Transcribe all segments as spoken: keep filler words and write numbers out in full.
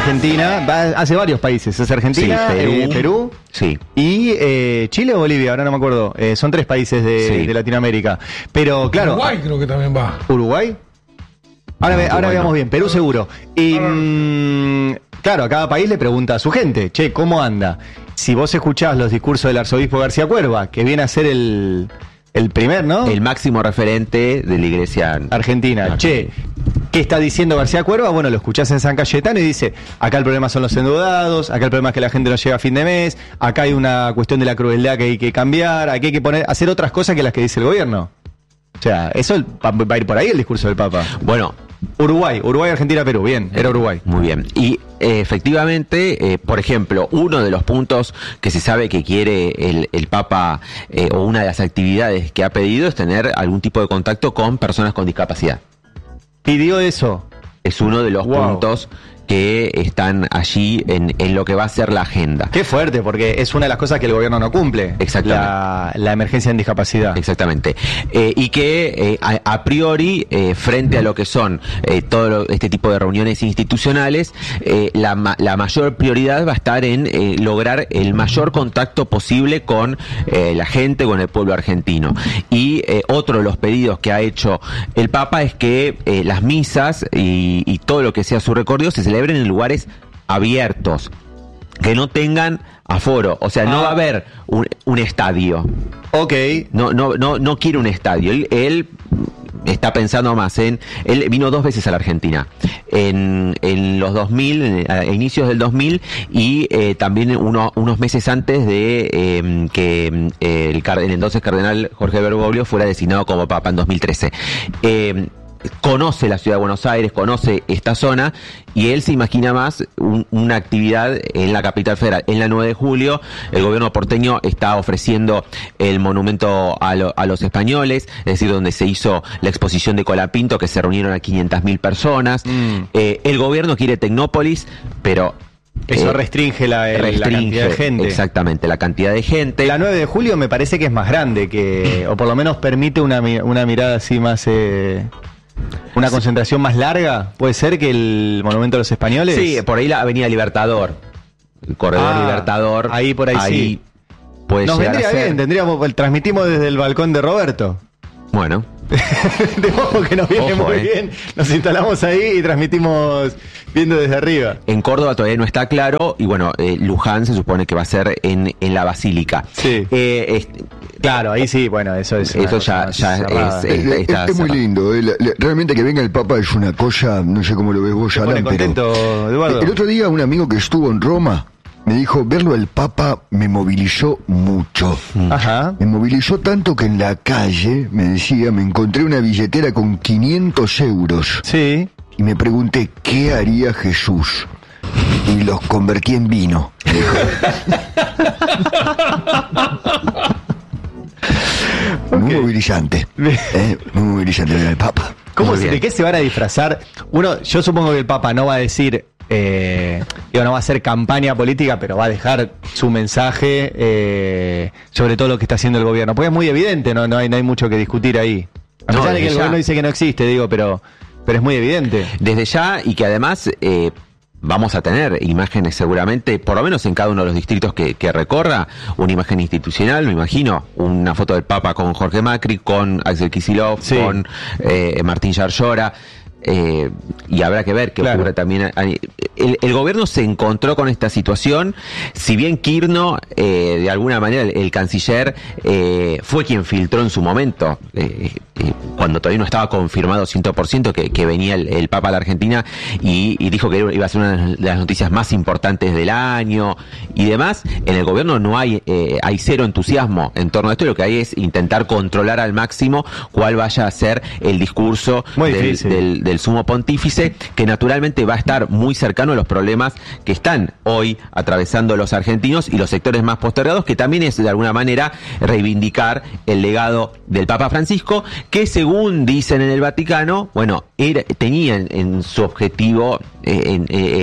Argentina, va, hace varios países, es Argentina, Sí, Perú. eh, Perú Sí. y eh, Chile o Bolivia, ahora no me acuerdo, eh, son tres países de, Sí. de Latinoamérica. Pero claro, Uruguay creo que también va. ¿Uruguay? Ahora, ve- No, ahora Uruguay veamos no. bien, Perú seguro. Y mm, claro, a cada país le pregunta a su gente, che, ¿cómo anda? Si vos escuchás los discursos del arzobispo García Cuerva, que viene a ser el, el primer, ¿no? El máximo referente de la iglesia Argentina. Che, ¿qué está diciendo García Cuerva? Bueno, lo escuchás en San Cayetano y dice, acá el problema son los endeudados, acá el problema es que la gente no llega a fin de mes, acá hay una cuestión de la crueldad que hay que cambiar, aquí hay que poner, hacer otras cosas que las que dice el gobierno. O sea, eso va, va a ir por ahí el discurso del Papa. Bueno, Uruguay, Uruguay, Argentina, Perú, bien, era Uruguay. muy bien. Y eh, efectivamente, eh, por ejemplo, uno de los puntos que se sabe que quiere el, el Papa, eh, o una de las actividades que ha pedido, es tener algún tipo de contacto con personas con discapacidad. Pidió eso. Es uno de los Wow. puntos que están allí en, en lo que va a ser la agenda. Qué fuerte, porque es una de las cosas que el gobierno no cumple. Exactamente. La, la emergencia en discapacidad. Exactamente. Eh, y que eh, a, a priori, eh, frente a lo que son eh, todo lo- este tipo de reuniones institucionales, eh, la, ma- la mayor prioridad va a estar en eh, lograr el mayor contacto posible con eh, la gente, con el pueblo argentino. Y eh, otro de los pedidos que ha hecho el Papa es que eh, las misas y, y todo lo que sea su recorrido se celebren en lugares abiertos, que no tengan aforo, o sea, no Ah. va a haber un, un estadio. Ok. No, no, no, no quiere un estadio. Él, él está pensando más en. Él vino dos veces a la Argentina. En, en los dos mil, a inicios del dos mil, y eh, también uno- unos meses antes de eh, que eh, el, car- el entonces cardenal Jorge Bergoglio fuera designado como papa en dos mil trece. Eh, conoce la ciudad de Buenos Aires, conoce esta zona, y él se imagina más un- una actividad en la capital federal. En la nueve de julio, el gobierno porteño está ofreciendo el monumento a, lo- a los españoles, es decir, donde se hizo la exposición de Colapinto, que se reunieron a quinientas mil personas. Mm. Eh, el gobierno quiere Tecnópolis, pero... Eso eh, restringe, la, el- la restringe, cantidad de gente. exactamente, la cantidad de gente. La nueve de julio me parece que es más grande, que o por lo menos permite una, mi- una mirada así más... eh, una concentración más larga. ¿Puede ser que el Monumento a los Españoles? Sí, por ahí la Avenida Libertador, el corredor Ah, Libertador. ahí por ahí sí. Puede Nos llegar a vendría ser. bien, tendríamos, transmitimos desde el balcón de Roberto. Bueno, De modo que nos viene Ojo, muy eh. bien. Nos instalamos ahí y transmitimos viendo desde arriba. en Córdoba todavía no está claro, y bueno, eh, Luján se supone que va a ser en, en la Basílica. Sí. Eh, est- Claro, ahí sí, bueno, eso es. una Eso cosa ya- más ya cerrada. es- Es, Está- es- está es muy cerrado. lindo. eh. La- la- realmente que venga el Papa es una cosa, no sé cómo lo ves vos, ¿Te pone Alan, pero contento, Eduardo? el otro día un amigo que estuvo en Roma me dijo, verlo al Papa me movilizó mucho. Ajá. Me movilizó tanto que en la calle, me decía, me encontré una billetera con quinientos euros Sí. y me pregunté, ¿qué haría Jesús? Y los convertí en vino. me dijo. Muy Ok. movilizante. eh, muy movilizante ver al Papa. ¿Cómo Muy se- bien. ¿De qué se van a disfrazar? Uno, yo supongo que el Papa no va a decir, eh, digo, no va a hacer campaña política, pero va a dejar su mensaje eh, sobre todo lo que está haciendo el gobierno. Porque es muy evidente, no, no, hay, no hay mucho que discutir ahí. A No, pesar de que desde el ya. gobierno dice que no existe, digo, pero, pero es muy evidente. desde ya, y que además eh, vamos a tener imágenes seguramente, por lo menos en cada uno de los distritos que, que recorra, una imagen institucional, me imagino, una foto del Papa con Jorge Macri, con Axel Kicillof, Sí. con eh, Martín Yarlora. Eh, y habrá que ver qué Claro. ocurre también. a- El, el gobierno se encontró con esta situación, si bien Kirchner, eh, de alguna manera, el, el canciller, eh, fue quien filtró en su momento, eh, eh, cuando todavía no estaba confirmado cien por ciento que, que venía el, el Papa a la Argentina, y, y dijo que iba a ser una de las noticias más importantes del año y demás. En el gobierno no hay, eh, hay cero entusiasmo en torno a esto, y lo que hay es intentar controlar al máximo cuál vaya a ser el discurso Muy del, difícil. del, del sumo pontífice, que naturalmente va a estar muy cercano a los problemas que están hoy atravesando los argentinos y los sectores más postergados, que también es de alguna manera reivindicar el legado del Papa Francisco, que según dicen en el Vaticano, bueno, era, tenía en, en su objetivo eh, en, eh,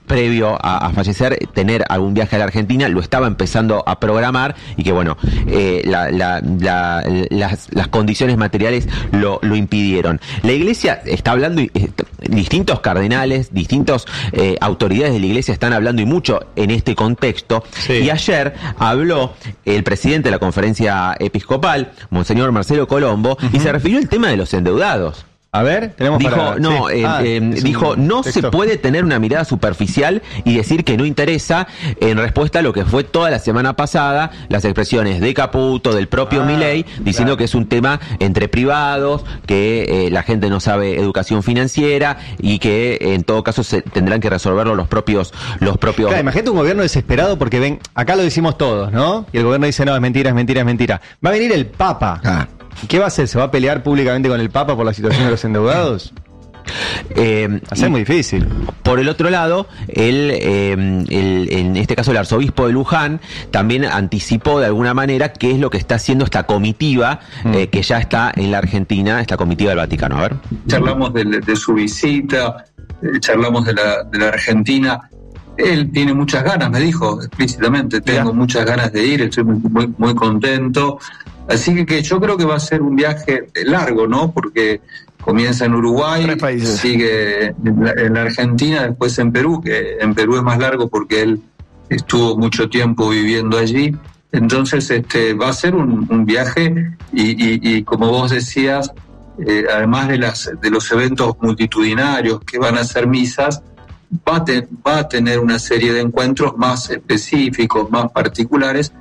previo a, a fallecer, tener algún viaje a la Argentina, lo estaba empezando a programar y que bueno, eh, la, la, la, las, las condiciones materiales lo, lo impidieron. La Iglesia está hablando, y, eh, distintos cardenales, distintos eh, autoridades de la Iglesia están hablando y mucho en este contexto, sí. Y ayer habló el presidente de la Conferencia Episcopal, Monseñor Marcelo Colombo, uh-huh. y se refirió al tema de los endeudados. A ver, tenemos dijo, para... no, sí. eh, ah, eh, dijo, no texto. Se puede tener una mirada superficial y decir que no interesa, en respuesta a lo que fue toda la semana pasada, las expresiones de Caputo, del propio ah, Milei, diciendo claro. que es un tema entre privados, que eh, la gente no sabe educación financiera y que eh, en todo caso se tendrán que resolverlo los propios... los propios. Claro, imagínate un gobierno desesperado porque ven, acá lo decimos todos, ¿no? Y el gobierno dice, no, es mentira, es mentira, es mentira. Va a venir el Papa. Ah. ¿Qué va a hacer? ¿Se va a pelear públicamente con el Papa por la situación de los endeudados? Eh, va a ser muy difícil. Por el otro lado, el, eh, el, en este caso el arzobispo de Luján también anticipó de alguna manera qué es lo que está haciendo esta comitiva mm. eh, que ya está en la Argentina, esta comitiva del Vaticano. A ver. Charlamos de, de su visita, eh, charlamos de la, de la Argentina. Él tiene muchas ganas, me dijo explícitamente, tengo ya. muchas ganas de ir, estoy muy, muy, muy contento. Así que, que yo creo que va a ser un viaje largo, ¿no? Porque comienza en Uruguay, sigue en la, en la Argentina, después en Perú, que en Perú es más largo porque él estuvo mucho tiempo viviendo allí. Entonces este va a ser un, un viaje y, y, y como vos decías, eh, además de, las, de los eventos multitudinarios que van a ser misas, va a, te, va a tener una serie de encuentros más específicos, más particulares.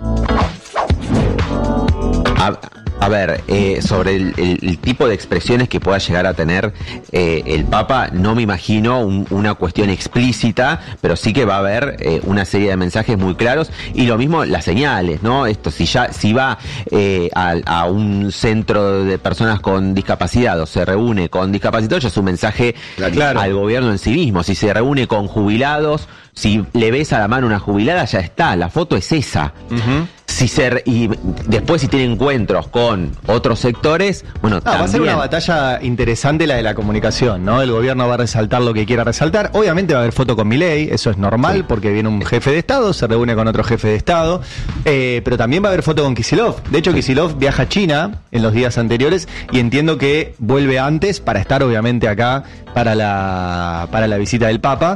A, a ver, eh, sobre el, el, el tipo de expresiones que pueda llegar a tener eh, el Papa, no me imagino un, una cuestión explícita, pero sí que va a haber eh, una serie de mensajes muy claros y lo mismo las señales, ¿no? Esto, si ya si va eh, a, a un centro de personas con discapacidad o se reúne con discapacitados, ya es un mensaje claro. al gobierno en sí mismo. Si se reúne con jubilados, si le ves a la mano una jubilada, ya está, la foto es esa. Uh-huh. Si ser, y después si tiene encuentros con otros sectores, bueno, no, también. Va a ser una batalla interesante la de la comunicación, ¿no? El gobierno va a resaltar lo que quiera resaltar. Obviamente va a haber foto con Milei, eso es normal, sí. porque viene un jefe de Estado, se reúne con otro jefe de Estado, eh, pero también va a haber foto con Kicillof. De hecho, Kicillof viaja a China en los días anteriores y entiendo que vuelve antes para estar obviamente acá para la, para la visita del Papa.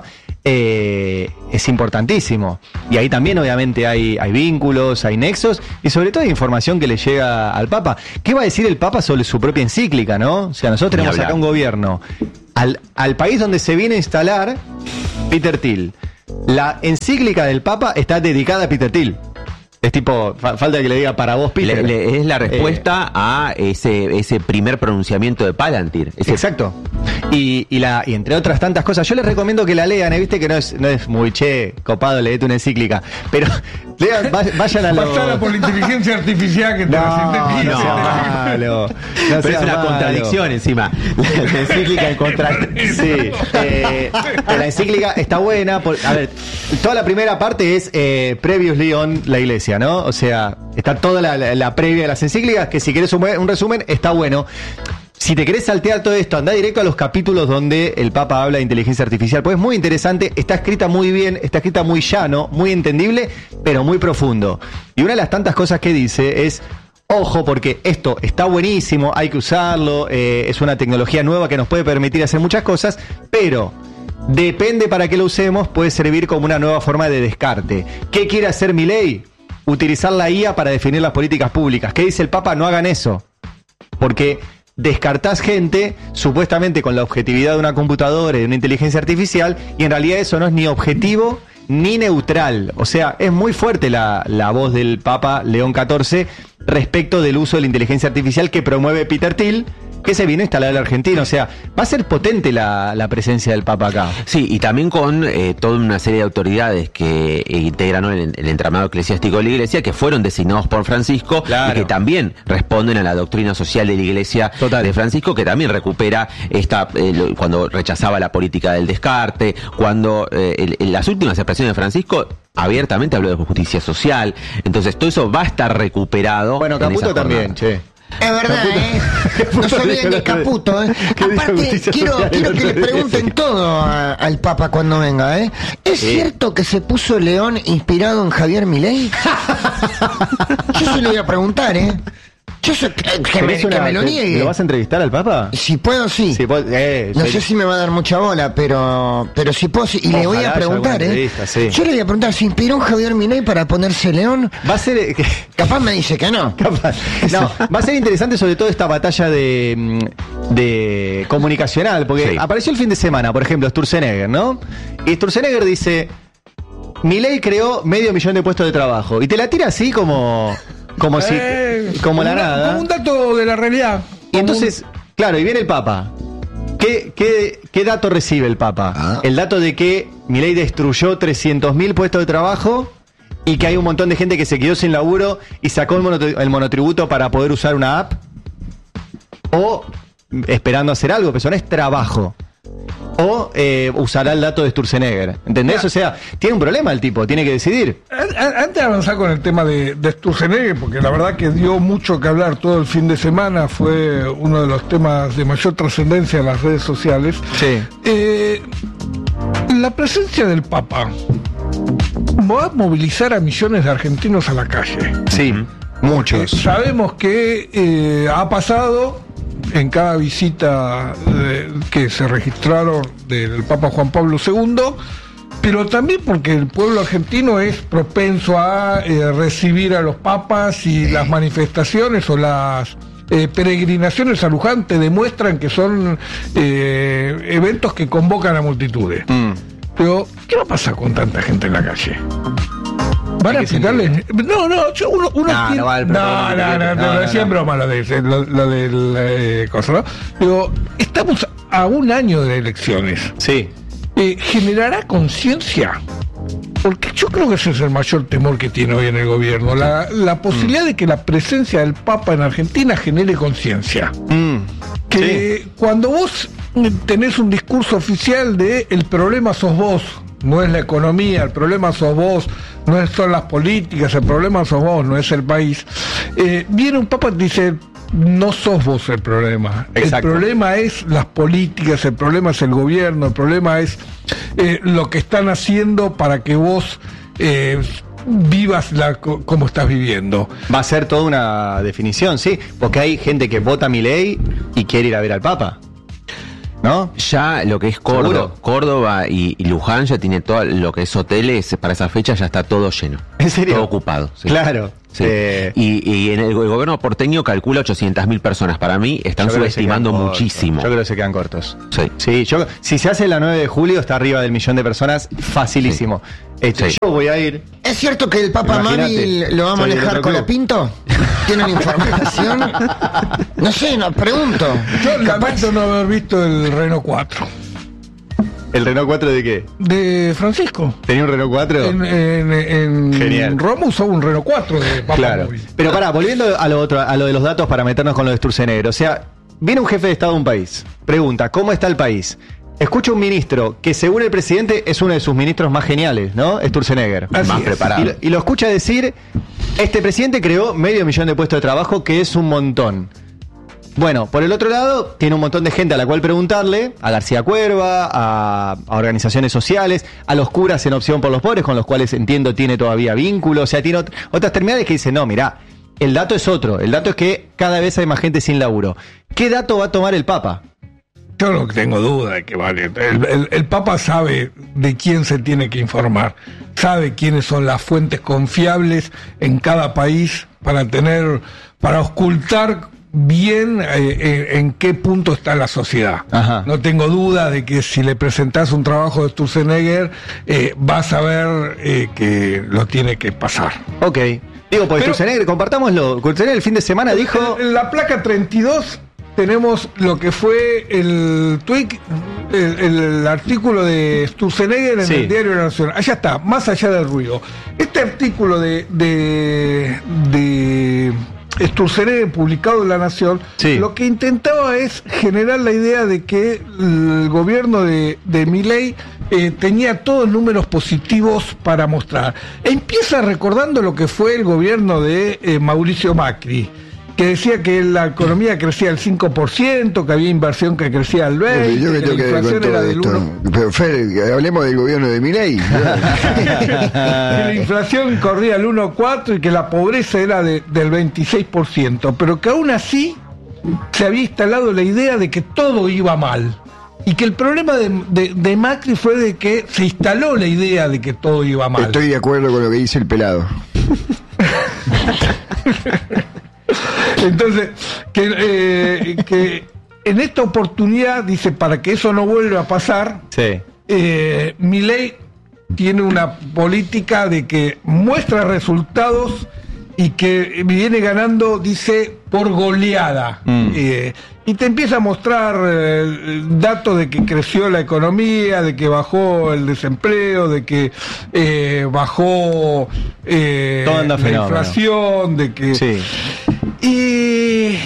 Eh, es importantísimo y ahí también obviamente hay, hay vínculos, hay nexos y sobre todo hay información que le llega al Papa. ¿Qué va a decir el Papa sobre su propia encíclica, no? O sea, nosotros tenemos acá un gobierno al, al país donde se viene a instalar Peter Thiel. La encíclica del Papa está dedicada a Peter Thiel. Es tipo, fa- falta que le diga para vos, Peter. Le, le, es la respuesta eh, a ese ese primer pronunciamiento de Palantir. Ese... Exacto. Y, y, la, y entre otras tantas cosas, yo les recomiendo que la lean, ¿eh? Viste que no es, no es muy che, copado, leete una encíclica, pero lean, vayan a lo... Pasala por la inteligencia artificial que te no, las entendí. No, sea malo. No pero sea es una malo. contradicción encima. La, la encíclica en contra... Sí. Eh, la encíclica está buena. Por, a ver, toda la primera parte es eh, previously on la iglesia, ¿no? O sea, está toda la, la, la previa de las encíclicas, que si querés un, un resumen, está bueno. Si te querés saltear todo esto, andá directo a los capítulos donde el Papa habla de inteligencia artificial, pues es muy interesante, está escrita muy bien, está escrita muy llano, muy entendible, pero muy profundo. Y una de las tantas cosas que dice es, ojo, porque esto está buenísimo, hay que usarlo, eh, es una tecnología nueva que nos puede permitir hacer muchas cosas, pero depende para qué lo usemos, puede servir como una nueva forma de descarte. ¿Qué quiere hacer Milei? Utilizar la I A para definir las políticas públicas. ¿Qué dice el Papa? No hagan eso, porque descartás gente supuestamente con la objetividad de una computadora y de una inteligencia artificial y en realidad eso no es ni objetivo ni neutral. O sea, es muy fuerte la, la voz del Papa León catorce respecto del uso de la inteligencia artificial que promueve Peter Thiel, que se vino a instalar en la Argentina. O sea, va a ser potente la, la presencia del Papa acá. Sí, y también con eh, toda una serie de autoridades que eh, integran el, el entramado eclesiástico de la Iglesia, que fueron designados por Francisco, claro, y que también responden a la doctrina social de la Iglesia Total. de Francisco, que también recupera esta eh, lo, cuando rechazaba la política del descarte, cuando eh, en las últimas expresiones de Francisco abiertamente habló de justicia social. Entonces todo eso va a estar recuperado. Bueno, Caputo también, che. Es verdad, ¿eh? No se olviden de Caputo, ¿eh? Aparte, quiero, quiero que le pregunten todo a, al Papa cuando venga, ¿eh? ¿Es sí. cierto que se puso León inspirado en Javier Milei? Yo se lo voy a preguntar, ¿eh? Yo sé que, que, me, una, que me lo niegue. ¿Lo vas a entrevistar al Papa? Si puedo, sí. Si puedo, eh, no soy... sé si me va a dar mucha bola, pero pero si puedo, sí. Y Ojalá le voy a preguntar, ¿eh? Sí. Yo le voy a preguntar, ¿se inspiró en Javier Milei para ponerse León? Va a ser... Eh, Capaz me dice que no. Capaz. No, va a ser interesante sobre todo esta batalla de, de comunicacional, porque sí. apareció el fin de semana, por ejemplo, Sturzenegger, ¿no? Y Sturzenegger dice, Milei creó medio millón de puestos de trabajo. Y te la tira así como... Como si, eh, como la una, nada. Como un dato de la realidad. Y entonces, un... claro, y viene el Papa. ¿Qué, qué, qué dato recibe el Papa? Ah. El dato de que Milei destruyó trescientos mil puestos de trabajo y que hay un montón de gente que se quedó sin laburo y sacó el, monotri- el monotributo para poder usar una app. O esperando hacer algo, pero eso no es trabajo. O eh, usará el dato de Sturzenegger. ¿Entendés? Ya. O sea, tiene un problema el tipo, tiene que decidir. Antes de avanzar con el tema de, de Sturzenegger, porque la verdad que dio mucho que hablar todo el fin de semana, fue uno de los temas de mayor trascendencia en las redes sociales. Sí. Eh, la presencia del Papa va a movilizar a millones de argentinos a la calle. Sí, muchos. Eh, sabemos que eh, ha pasado... en cada visita eh, que se registraron del Papa Juan Pablo segundo, pero también porque el pueblo argentino es propenso a eh, recibir a los papas y las manifestaciones o las eh, peregrinaciones a Luján te demuestran que son eh, eventos que convocan a multitudes. Mm. Pero, ¿qué va a pasar con tanta gente en la calle? ¿Van a aplicarle? No, no, yo uno, uno no, tiene... no, vale, no, no, no, no, no, decía en broma lo de lo, lo del eh, cosa, ¿no? Digo, estamos a un año de elecciones. Sí. Eh, ¿Generará conciencia? Porque yo creo que ese es el mayor temor que tiene hoy en el gobierno, la, la posibilidad mm. de que la presencia del Papa en Argentina genere conciencia. Mm. Que sí. Cuando vos tenés un discurso oficial de el problema sos vos, no es la economía, el problema sos vos, no son las políticas, el problema sos vos, no es el país. Eh, viene un Papa y dice, no sos vos el problema. Exacto. El problema es las políticas, el problema es el gobierno, el problema es eh, lo que están haciendo para que vos eh, vivas la, como estás viviendo. Va a ser toda una definición, sí, porque hay gente que vota a Milei y quiere ir a ver al Papa. ¿No? Ya lo que es Córdoba, Córdoba y, y Luján ya tiene todo lo que es hoteles, para esa fecha ya está todo lleno. ¿En serio? Todo ocupado. Sí. Claro. Sí. Eh, y, y en el, el gobierno porteño calcula ochocientas mil personas. Para mí están subestimando muchísimo. Yo creo que se quedan cortos. Sí. Sí, yo, si se hace la nueve de julio, está arriba del millón de personas, facilísimo. Sí. Este, sí. Yo voy a ir. ¿Es cierto que el Papa Móvil lo va a manejar con la Pinto? ¿Tienen información? No sé, no, pregunto. Yo lamento no haber visto el Renault cuatro. ¿El Renault cuatro de qué? De Francisco. ¿Tenía un Renault cuatro? En, en, en Genial. Roma usó un Renault cuatro de Papa Claro. Móvil. Pero pará, volviendo a lo otro, a lo de los datos para meternos con lo de Sturzenegger. O sea, viene un jefe de Estado de un país, pregunta, ¿cómo está el país? Escucha un ministro que según el presidente es uno de sus ministros más geniales, ¿no? Sturzenegger. Así más es. preparado. Y lo, y lo escucha decir, este presidente creó medio millón de puestos de trabajo, que es un montón. Bueno, por el otro lado, tiene un montón de gente a la cual preguntarle, a García Cuerva, a, a organizaciones sociales, a los curas en Opción por los Pobres, con los cuales entiendo tiene todavía vínculos, o sea, tiene ot- otras terminales que dicen, no, mirá, el dato es otro, el dato es que cada vez hay más gente sin laburo. ¿Qué dato va a tomar el Papa? Yo no tengo duda de que vale. El, el, el Papa sabe de quién se tiene que informar, sabe quiénes son las fuentes confiables en cada país para tener, para ocultar bien eh, eh, en qué punto está la sociedad. Ajá. No tengo duda de que si le presentás un trabajo de Sturzenegger, eh, vas a ver eh, que lo tiene que pasar. Ok. Digo, pues Sturzenegger, compartámoslo. Sturzenegger el fin de semana dijo... En la placa treinta y dos tenemos lo que fue el tweet, el, el artículo de Sturzenegger en sí. el Diario de la Nación. Allá está, más allá del ruido. Este artículo de... de, de Sturzenegger publicado en La Nación, sí. lo que intentaba es generar la idea de que el gobierno de, de Milei eh, tenía todos números positivos para mostrar. Empieza recordando lo que fue el gobierno de eh, Mauricio Macri, que decía que la economía crecía al cinco por ciento, que había inversión que crecía al veinte por ciento, yo que, que la inflación era del uno por ciento. Pero Fer, hablemos del gobierno de Milei. Que la inflación corría al uno coma cuatro y que la pobreza era de, del veintiséis por ciento, pero que aún así se había instalado la idea de que todo iba mal. Y que el problema de, de, de Macri fue de que se instaló la idea de que todo iba mal. Estoy de acuerdo con lo que dice el pelado. Entonces, que, eh, que en esta oportunidad, dice, para que eso no vuelva a pasar, sí. eh, Milei tiene una política de que muestra resultados y que viene ganando, dice, por goleada. Mm. Eh, y te empieza a mostrar eh, datos de que creció la economía, de que bajó el desempleo, de que eh, bajó eh, la fenómeno. inflación, de que... Sí. Y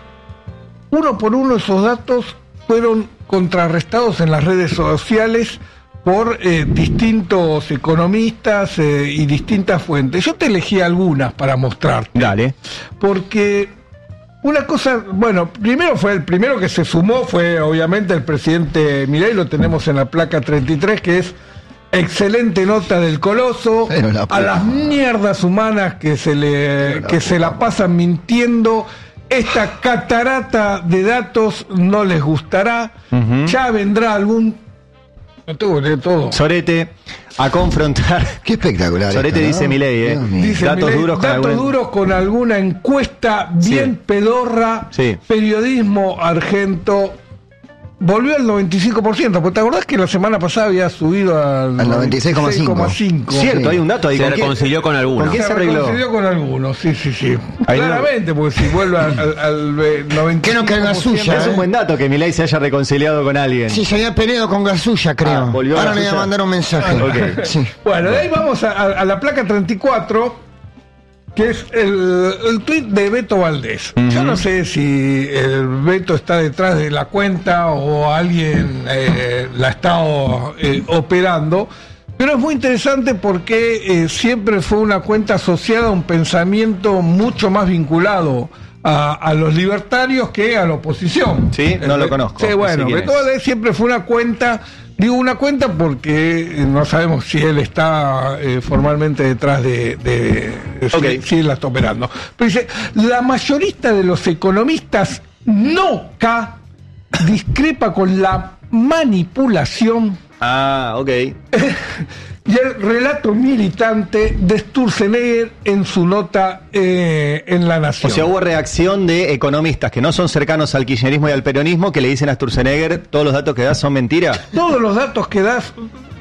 uno por uno esos datos fueron contrarrestados en las redes sociales por eh, distintos economistas eh, y distintas fuentes. Yo te elegí algunas para mostrarte. Dale. Porque una cosa, bueno, primero fue el primero que se sumó fue obviamente el presidente Milei, lo tenemos en la placa treinta y tres, que es excelente nota del Coloso, la a las mierdas humanas que se le que se la pasan mintiendo. Esta catarata de datos no les gustará. Uh-huh. Ya vendrá algún No tengo que leer todo. Sorete a confrontar. Qué espectacular. Sorete, ¿no? Dice Milei, ¿eh? Dice datos Milei, duros, datos con, alguna... duros con alguna encuesta bien sí. pedorra. Sí. Periodismo argento. Volvió al noventa y cinco por ciento, porque te acordás que la semana pasada había subido al, al noventa y seis coma cinco. Cierto, sí. Hay un dato ahí. Se reconcilió con algunos. ¿Con quién se, se arregló? reconcilió con algunos, sí, sí, sí. Ahí claramente, no... porque si vuelve al, al, al noventa y cinco por ciento... Que no que Gasulla, es un buen dato que Milei se haya reconciliado con alguien. Sí, se había peleado con Gasulla, creo. Ah, Ahora le voy a mandar un mensaje. Ah, okay. Sí. Bueno, de ahí vamos a, a, a la placa treinta y cuatro... que es el, el tuit de Beto Valdés. Uh-huh. Yo no sé si el Beto está detrás de la cuenta o alguien eh, la está eh, operando, pero es muy interesante porque eh, siempre fue una cuenta asociada a un pensamiento mucho más vinculado a, a los libertarios que a la oposición. Sí, no el, lo conozco. Sí, bueno, Beto Valdés siempre fue una cuenta... Digo una cuenta porque no sabemos si él está eh, formalmente detrás de, de, de okay. si, si él la está operando. Pero dice, la mayorista de los economistas no K discrepa con la manipulación. Ah, ok. Y el relato militante de Sturzenegger en su nota eh, en La Nación. O sea, hubo reacción de economistas que no son cercanos al kirchnerismo y al peronismo que le dicen a Sturzenegger, todos los datos que das son mentiras. Todos los datos que das...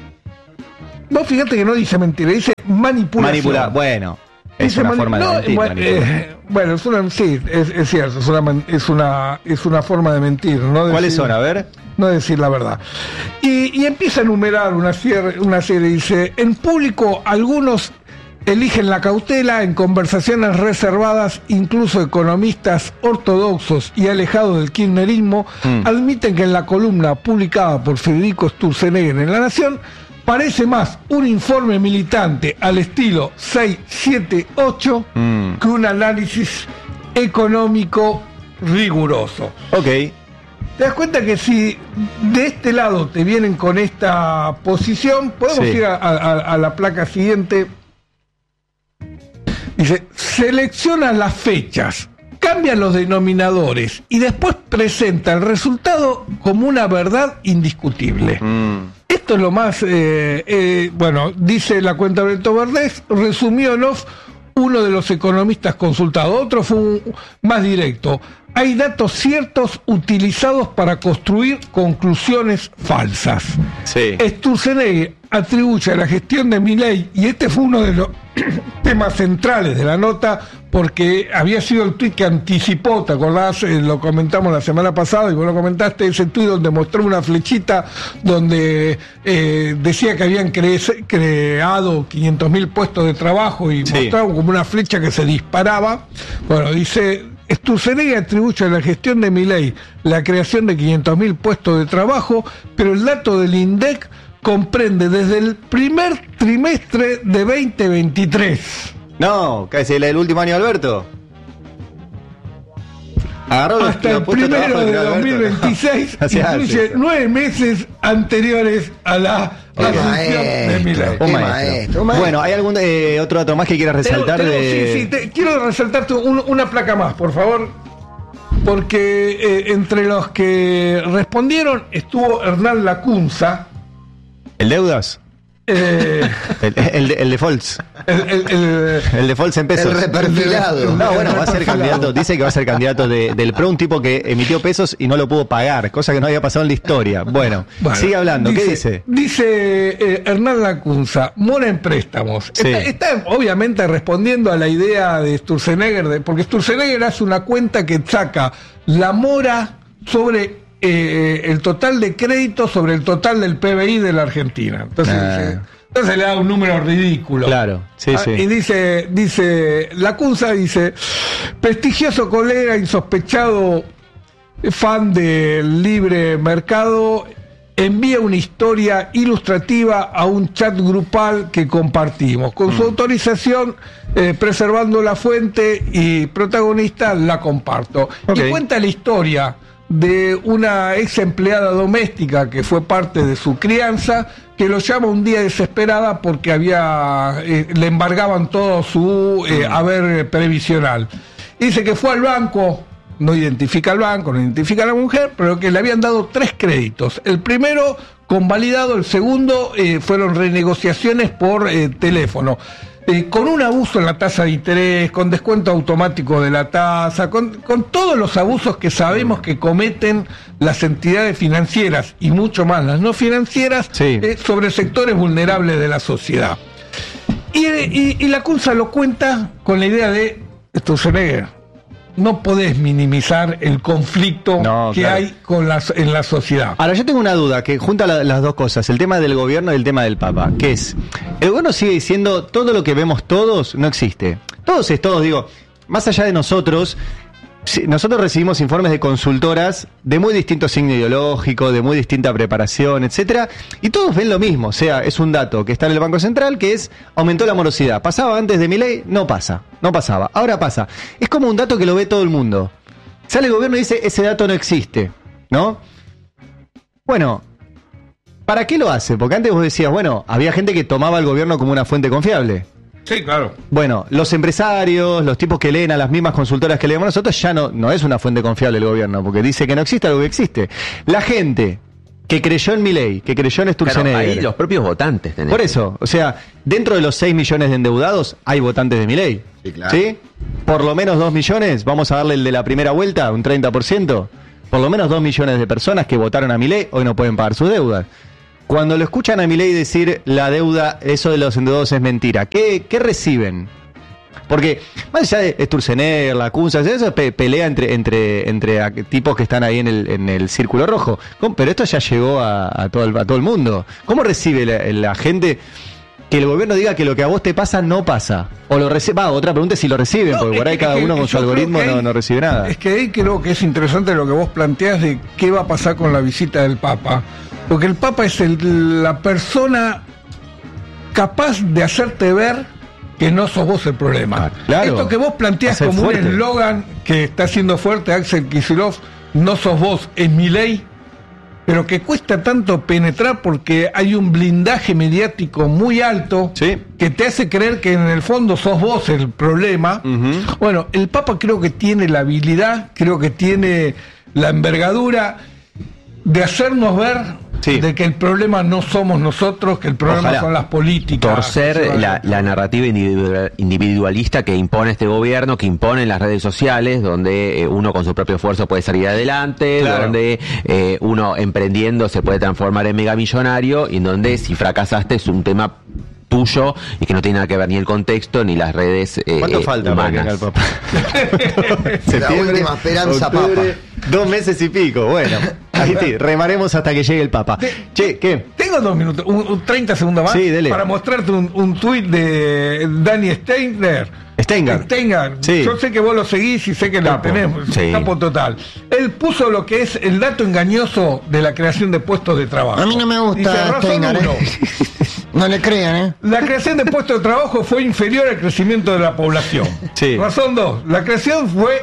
Vos fíjate que no dice mentira, dice manipulación. Manipular, bueno. Es dice una mani- forma no, de mentir. Bueno, eh, bueno, es una, sí, es, es cierto, es una, es una, es una forma de mentir, ¿no? Decir, ¿cuáles son? A ver. No decir la verdad. Y, y empieza a enumerar una serie, una serie, dice, en público algunos eligen la cautela, en conversaciones reservadas, incluso economistas ortodoxos y alejados del kirchnerismo, mm. admiten que en la columna publicada por Federico Sturzenegger en La Nación, parece más un informe militante al estilo seis siete ocho mm. que un análisis económico riguroso. Ok. ¿Te das cuenta que si de este lado te vienen con esta posición, podemos sí. ir a, a, a la placa siguiente? Dice, selecciona las fechas, cambia los denominadores y después presenta el resultado como una verdad indiscutible. Mm. Esto es lo más, eh, eh, bueno, dice la cuenta Beto Valdés, resumió en off uno de los economistas consultados, otro fue un, más directo. Hay datos ciertos utilizados para construir conclusiones falsas. Sí. Sturzenegger atribuye a la gestión de Milei, y este fue uno de los temas centrales de la nota, porque había sido el tuit que anticipó, ¿te acordás? Eh, lo comentamos la semana pasada y vos lo comentaste, ese tuit donde mostró una flechita donde eh, decía que habían cre- creado quinientos mil puestos de trabajo y sí. mostraron como una flecha que se disparaba. Bueno, dice... Sturzenegger atribuye a la gestión de Milei la creación de quinientos mil puestos de trabajo, pero el dato del INDEC comprende desde el primer trimestre de veinte veintitrés. No, casi el último año de Alberto. Agarró hasta el primero de dos mil veintiséis, incluye nueve meses anteriores a la asunción de Milei. Un maestro. Bueno, ¿hay algún eh, otro dato más que quieras resaltar? Tengo, tengo, de... Sí, sí, te, quiero resaltarte un, una placa más, por favor, porque eh, entre los que respondieron estuvo Hernán Lacunza. ¿El Deudas? Eh, el, el, el de Foltz. El, el, el, el de Foltz en pesos. El reperfilado. No, bueno, va a ser candidato. Dice que va a ser candidato de, del P R O, un tipo que emitió pesos y no lo pudo pagar, cosa que no había pasado en la historia. Bueno, bueno sigue hablando. Dice, ¿Qué dice? Dice eh, Hernán Lacunza, mora en préstamos. Sí. Está, está obviamente respondiendo a la idea de Sturzenegger, de, porque Sturzenegger hace una cuenta que saca la mora sobre Eh, el total de crédito sobre el total del P B I de la Argentina. Entonces, ah. dice, entonces le da un número ridículo. Claro, sí, ah, sí. Y dice, dice, Lacunza dice, prestigioso colega, insospechado fan del libre mercado, envía una historia ilustrativa a un chat grupal que compartimos. Con su mm. autorización, eh, preservando la fuente y protagonista, la comparto. Okay. Y cuenta la historia de una ex empleada doméstica que fue parte de su crianza, que lo llama un día desesperada porque había eh, le embargaban todo su eh, haber previsional. Dice que fue al banco, no identifica al banco, no identifica a la mujer, pero que le habían dado tres créditos. El primero convalidado, el segundo eh, fueron renegociaciones por eh, teléfono. Eh, con un abuso en la tasa de interés, con descuento automático de la tasa, con, con todos los abusos que sabemos que cometen las entidades financieras y mucho más las no financieras, sí. eh, sobre sectores vulnerables de la sociedad. Y, y, y Lacunza lo cuenta con la idea de Sturzenegger. No podés minimizar el conflicto no, que claro. hay con las, en la sociedad. Ahora, yo tengo una duda que junta la, las dos cosas, el tema del gobierno y el tema del Papa, que es, el gobierno sigue diciendo, todo lo que vemos todos no existe. Todos es todos, digo, más allá de nosotros, nosotros recibimos informes de consultoras de muy distinto signo ideológico, de muy distinta preparación, etcétera, y todos ven lo mismo. O sea, es un dato que está en el Banco Central, que es aumentó la morosidad. ¿Pasaba antes de Milei? No pasa, no pasaba. Ahora pasa. Es como un dato que lo ve todo el mundo. Sale el gobierno y dice, ese dato no existe, ¿no? Bueno, ¿para qué lo hace? Porque antes vos decías, bueno, había gente que tomaba al gobierno como una fuente confiable. Sí, claro. Bueno, los empresarios, los tipos que leen a las mismas consultoras que leemos nosotros, ya no, no es una fuente confiable el gobierno, porque dice que no existe algo que existe. La gente que creyó en Milei, que creyó en Sturzenegger. Claro, ahí los propios votantes tenés. Por eso, o sea, dentro de los seis millones de endeudados hay votantes de Milei. Sí, claro. ¿Sí? Por lo menos dos millones, vamos a darle el de la primera vuelta, un treinta por ciento. Por lo menos dos millones de personas que votaron a Milei hoy no pueden pagar sus deudas. Cuando lo escuchan a Milei decir la deuda, eso de los endeudados es mentira, ¿qué, qué reciben? Porque más allá de Sturzenegger, Lacunza, eso pe, pelea entre entre entre tipos que están ahí en el en el círculo rojo. Pero esto ya llegó a, a, todo, el, a todo el mundo. ¿Cómo recibe la, la gente que el gobierno diga que lo que a vos te pasa no pasa? O lo recibe, ah, otra pregunta es si lo reciben, no, porque por ahí cada uno con su algoritmo ahí, no, no recibe nada. Es que ahí creo que es interesante lo que vos planteás de qué va a pasar con la visita del Papa. Porque el Papa es el, la persona capaz de hacerte ver que no sos vos el problema. Ah, claro. Esto que vos planteás como fuerte. Un eslogan que está haciendo fuerte Axel Kicillof, no sos vos, es Milei, pero que cuesta tanto penetrar porque hay un blindaje mediático muy alto, sí, que te hace creer que en el fondo sos vos el problema. Uh-huh. Bueno, el Papa creo que tiene la habilidad, creo que tiene la envergadura de hacernos ver, sí, de que el problema no somos nosotros, que el problema Ojalá. Son las políticas. Torcer la, la narrativa individual, individualista que impone este gobierno, que impone las redes sociales, donde eh, uno con su propio esfuerzo puede salir adelante, claro, donde eh, uno emprendiendo se puede transformar en megamillonario, y en donde si fracasaste es un tema tuyo y que no tiene nada que ver ni el contexto ni las redes eh, ¿Cuánto falta humanas? Para que venga el Papa? La última esperanza, octubre, Papa. Dos meses y pico, bueno. Ahí sí, remaremos hasta que llegue el Papa. De, che, ¿qué? Tengo dos minutos, un, un treinta segundos más, sí, dele, para mostrarte un, un tuit de Dani Steiner. Steiner. Steiner. Sí. Yo sé que vos lo seguís y sé que lo tenemos. Sí. Capo total. Él puso lo que es el dato engañoso de la creación de puestos de trabajo. A mí no me gusta Steiner, ¿eh? No le crean, ¿eh? La creación de puestos de trabajo fue inferior al crecimiento de la población. Sí. Razón dos. La creación fue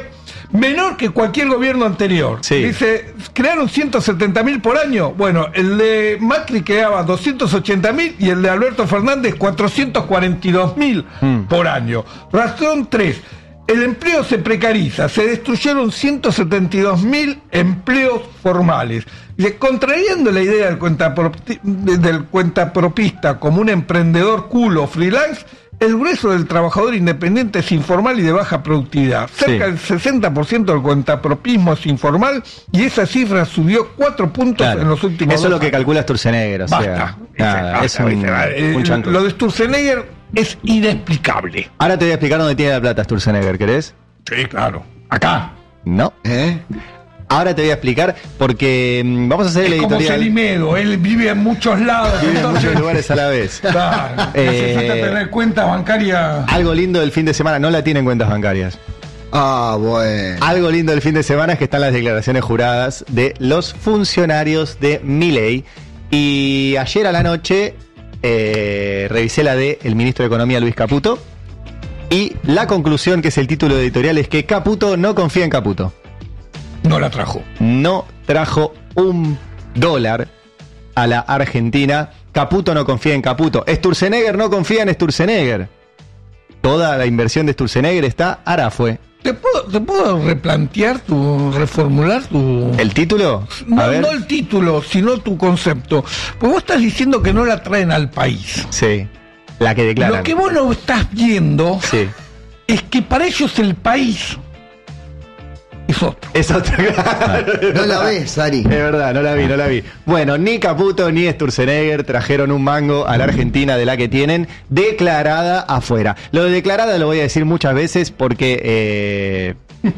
menor que cualquier gobierno anterior. Sí. Dice, crearon ciento setenta mil por año. Bueno, el de Macri creaba doscientos ochenta mil y el de Alberto Fernández cuatrocientos cuarenta y dos mil mm. por año. Razón tres. El empleo se precariza, se destruyeron ciento setenta y dos mil empleos formales. Y contrariando la idea del, cuentapropi, del cuentapropista como un emprendedor culo freelance, el grueso del trabajador independiente es informal y de baja productividad. Cerca sí. del sesenta por ciento del cuentapropismo es informal y esa cifra subió cuatro puntos claro. en los últimos Eso dos es lo que años. calcula Sturzenegger. O sea, Basta. Nada, Basta, es un, eh, un chancro. Lo de Sturzenegger es inexplicable. Ahora te voy a explicar dónde tiene la plata Sturzenegger, ¿querés? Sí, claro. Acá. No. ¿Eh? Ahora te voy a explicar porque mm, vamos a hacer es el editorial. Como Celimedo, él vive en muchos lados. Vive entonces, en muchos lugares a la vez. Claro, eh, necesita tener cuenta bancaria. Algo lindo del fin de semana, no la tienen cuentas bancarias. Ah, bueno. Algo lindo del fin de semana es que están las declaraciones juradas de los funcionarios de Milei. Y ayer a la noche eh, revisé la de el ministro de Economía, Luis Caputo. Y la conclusión, que es el título editorial, es que Caputo no confía en Caputo. No la trajo. No trajo un dólar a la Argentina. Caputo no confía en Caputo. Sturzenegger no confía en Sturzenegger. Toda la inversión de Sturzenegger está Arafue. ¿Te puedo, ¿Te puedo replantear tu, reformular tu... ¿El título? No, a ver. no el título, sino tu concepto. Pues vos estás diciendo que no la traen al país. Sí, la que declaran. Lo que vos no estás viendo sí. es que para ellos el país es otro. Es otro. No la ves, Ari. Es verdad, no la vi, no la vi. Bueno, ni Caputo ni Sturzenegger trajeron un mango a la Argentina de la que tienen declarada afuera. Lo de declarada lo voy a decir muchas veces porque... Eh...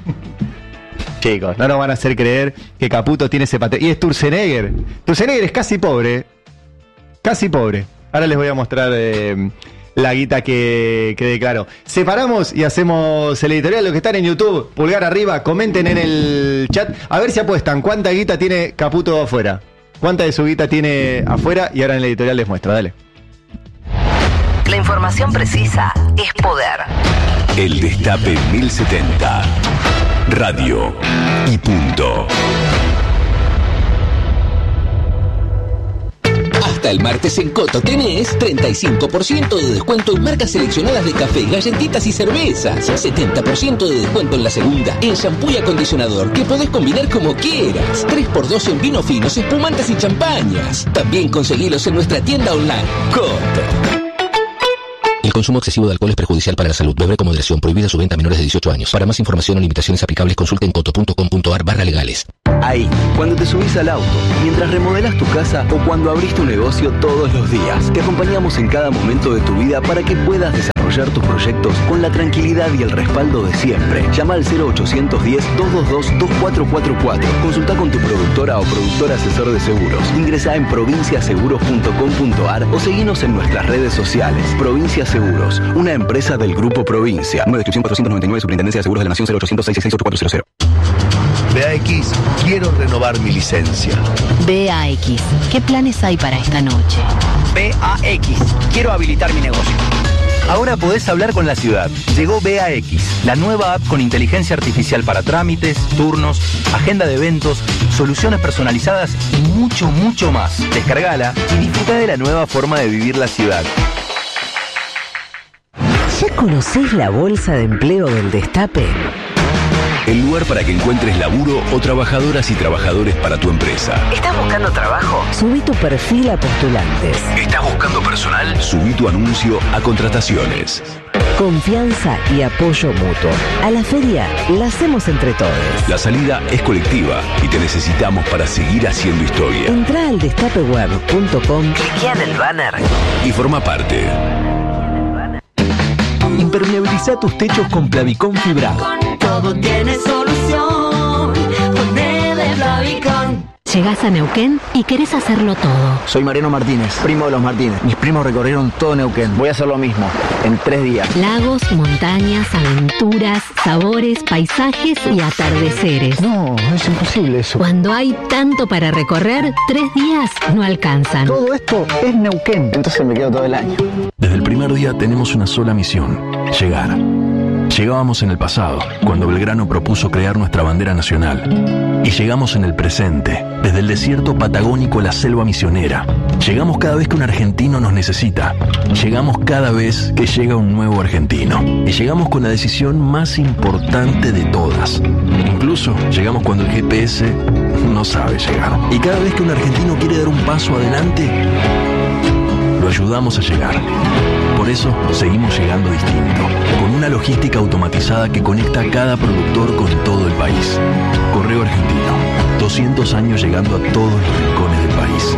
Chicos, no nos van a hacer creer que Caputo tiene ese patrón. Y Sturzenegger. Sturzenegger es casi pobre. Casi pobre. Ahora les voy a mostrar... Eh... la guita que, que declaró. Separamos y hacemos el editorial. Los que están en YouTube, pulgar arriba, comenten en el chat. A ver si apuestan cuánta guita tiene Caputo afuera. Cuánta de su guita tiene afuera. Y ahora en el editorial les muestro, dale. La información precisa es poder. El Destape mil setenta. Radio y punto. Hasta el martes en Coto tenés treinta y cinco por ciento de descuento en marcas seleccionadas de café, galletitas y cervezas. setenta por ciento de descuento en la segunda, en shampoo y acondicionador, que podés combinar como quieras. tres por dos en vinos finos, espumantes y champañas. También conseguilos en nuestra tienda online. Coto. El consumo excesivo de alcohol es perjudicial para la salud. Beber con moderación. Prohibida su venta a menores de dieciocho años. Para más información o limitaciones aplicables, consulte en coto punto com punto ar barra legales. Ahí, cuando te subís al auto, mientras remodelas tu casa o cuando abrís tu negocio todos los días, te acompañamos en cada momento de tu vida para que puedas desarrollar tus proyectos con la tranquilidad y el respaldo de siempre. Llama al cero ochocientos diez, doscientos veintidós, veinticuatro cuarenta y cuatro. Consulta con tu productora o productor asesor de seguros. Ingresa en provincia seguros punto com punto ar o seguinos en nuestras redes sociales. Provincia Seguros, una empresa del Grupo Provincia. Número de inscripción cuatrocientos noventa y nueve, Superintendencia de Seguros de la Nación, cero ochocientos, seiscientos sesenta y seis, ocho cuatro cero cero. B A X, quiero renovar mi licencia. B A X, ¿qué planes hay para esta noche? B A X, quiero habilitar mi negocio. Ahora podés hablar con la ciudad. Llegó B A X, la nueva app con inteligencia artificial para trámites, turnos, agenda de eventos, soluciones personalizadas y mucho, mucho más. Descargala y disfruta de la nueva forma de vivir la ciudad. ¿Ya conocés la bolsa de empleo del Destape? El lugar para que encuentres laburo o trabajadoras y trabajadores para tu empresa. ¿Estás buscando trabajo? Subí tu perfil a postulantes. ¿Estás buscando personal? Subí tu anuncio a contrataciones. Confianza y apoyo mutuo. A la feria la hacemos entre todos. La salida es colectiva y te necesitamos para seguir haciendo historia. Entrá al destape web punto com, cliquea en el banner y forma parte. Impermeabiliza tus techos con Plavicón fibrado. Todo tiene solución. Ponele Plavicón. Llegás a Neuquén y querés hacerlo todo. Soy Mariano Martínez, primo de los Martínez. Mis primos recorrieron todo Neuquén. Voy a hacer lo mismo, en tres días. Lagos, montañas, aventuras, sabores, paisajes y atardeceres. No, es imposible eso. Cuando hay tanto para recorrer, tres días no alcanzan. Todo esto es Neuquén. Entonces me quedo todo el año. Desde el primer día tenemos una sola misión: llegar. Llegábamos en el pasado, cuando Belgrano propuso crear nuestra bandera nacional. Y llegamos en el presente, desde el desierto patagónico a la selva misionera. Llegamos cada vez que un argentino nos necesita. Llegamos cada vez que llega un nuevo argentino. Y llegamos con la decisión más importante de todas. Incluso llegamos cuando el G P S no sabe llegar. Y cada vez que un argentino quiere dar un paso adelante, lo ayudamos a llegar. Por eso seguimos llegando distinto, con una logística automatizada que conecta a cada productor con todo el país. Correo Argentino, doscientos años llegando a todos los rincones del país.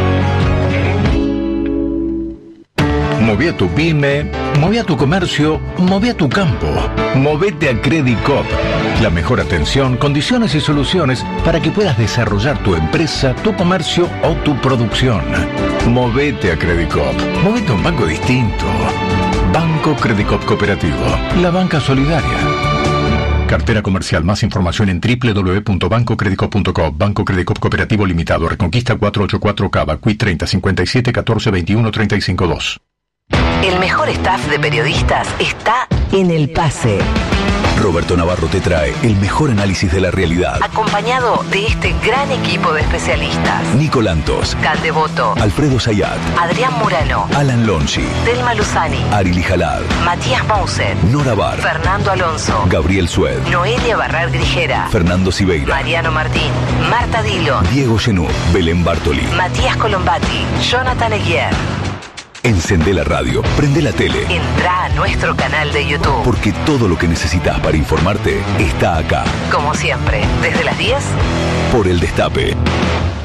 Moví a tu pyme, moví a tu comercio, moví a tu campo. Movete a Credit Coop. La mejor atención, condiciones y soluciones para que puedas desarrollar tu empresa, tu comercio o tu producción. Movete a Credit Coop. Movete a un banco distinto. Banco Credit Coop Cooperativo. La banca solidaria. Cartera comercial. Más información en doble u doble u doble u punto banco credit coop punto com. Banco Credit Coop Cooperativo Limitado. Reconquista cuatrocientos ochenta y cuatro Cava. Q I treinta cincuenta y siete catorce veintiuno treinta y cinco dos. El mejor staff de periodistas está en El Pase. Roberto Navarro te trae el mejor análisis de la realidad. Acompañado de este gran equipo de especialistas. Nico Lantos, Cal Devoto, Alfredo Zayat, Adrián Murano, Alan Lonchi, Delma Luzani, Arili Jalad, Matías Mauser, Nora Bar, Fernando Alonso, Gabriel Sued, Noelia Barrar Grijera, Fernando Siveira, Mariano Martín, Marta Dillon, Diego Genú, Belén Bartoli, Matías Colombati, Jonathan Eguier. Encendé la radio, prende la tele. Entrá a nuestro canal de YouTube. Porque todo lo que necesitas para informarte está acá. Como siempre, desde las diez. Por El Destape.